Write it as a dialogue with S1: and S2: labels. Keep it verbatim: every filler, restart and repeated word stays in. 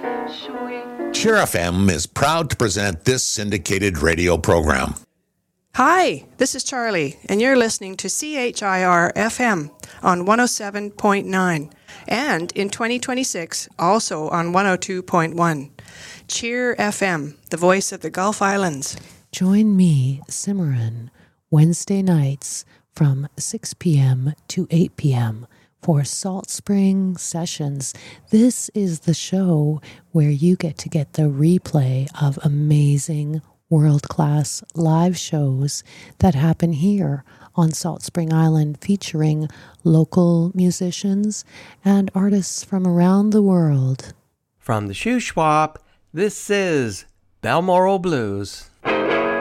S1: Cheer F M is proud to present this syndicated radio program.
S2: Hi, this is Charlie, and you're listening to C H I R F M on one oh seven point nine, and in twenty twenty-six, also on one oh two point one. Cheer F M, the voice of the Gulf Islands.
S3: Join me, Simran, Wednesday nights from six p.m. to eight p.m. for Salt Spring Sessions. This is the show where you get to get the replay of amazing world-class live shows that happen here on Salt Spring Island, featuring local musicians and artists from around the world.
S4: From the Shuswap, this is Balmoral Blues.